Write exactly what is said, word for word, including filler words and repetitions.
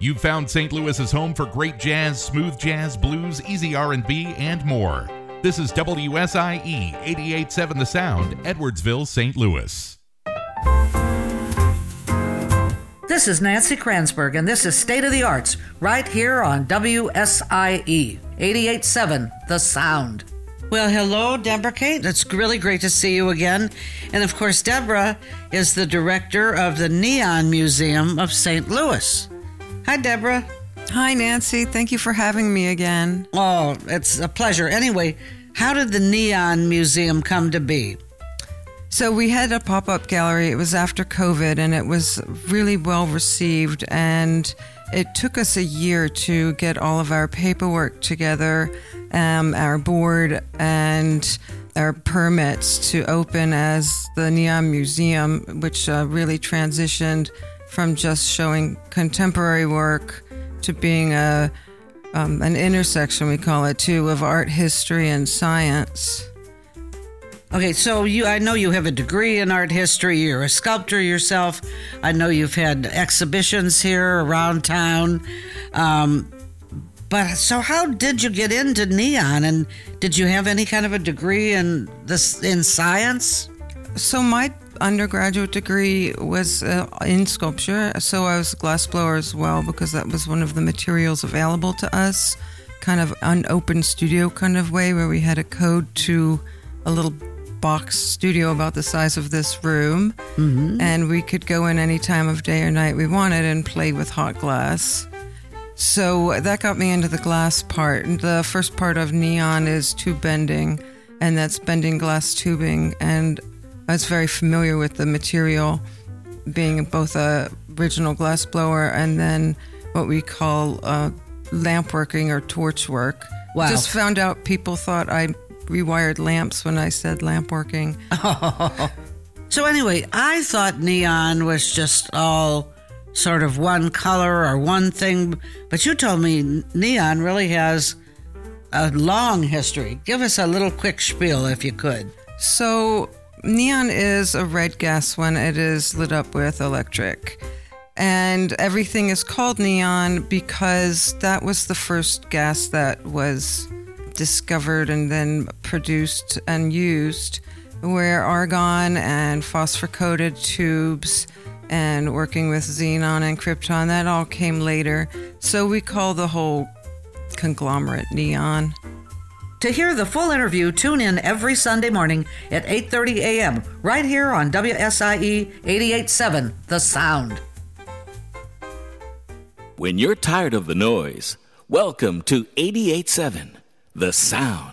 You've found Saint Louis's home for great jazz, smooth jazz, blues, easy R and B, and more. This is W S I E eighty-eight point seven The Sound, Edwardsville, Saint Louis. This is Nancy Kranzberg, and this is State of the Arts, right here on W S I E eighty-eight point seven The Sound. Well, hello, Deborah Kate. It's really great to see you again. And of course, Deborah is the director of the Neon Museum of Saint Louis. Hi, Deborah. Hi, Nancy. Thank you for having me again. Oh, it's a pleasure. Anyway, how did the Neon Museum come to be? So we had a pop-up gallery. It was after COVID, and it was really well received. And it took us a year to get all of our paperwork together, um, our board, and our permits to open as the Neon Museum, which uh, really transitioned from just showing contemporary work to being a um, an intersection, we call it, too, of art, history, and science. Okay, so you I know you have a degree in art history. You're a sculptor yourself. I know you've had exhibitions here around town. Um, but so how did you get into neon? And did you have any kind of a degree in this in science? So my undergraduate degree was uh, in sculpture. So I was a glassblower as well, because that was one of the materials available to us, kind of an open studio kind of way, where we had a code to a little box studio about the size of this room, mm-hmm. and we could go in any time of day or night we wanted and play with hot glass. So that got me into the glass part. And the first part of neon is tube bending, and that's bending glass tubing. And I was very familiar with the material, being both a original glass blower and then what we call uh, lamp working or torch work. Wow. Just found out people thought I rewired lamps when I said lamp working. Oh. So anyway, I thought neon was just all sort of one color or one thing, but you told me neon really has a long history. Give us a little quick spiel if you could. So neon is a red gas when it is lit up with electric. And everything is called neon because that was the first gas that was discovered and then produced and used, where argon and phosphor-coated tubes and working with xenon and krypton, that all came later. So we call the whole conglomerate neon. To hear the full interview, tune in every Sunday morning at eight thirty a.m. right here on W S I E eighty-eight point seven The Sound. When you're tired of the noise, welcome to eighty-eight point seven The Sound.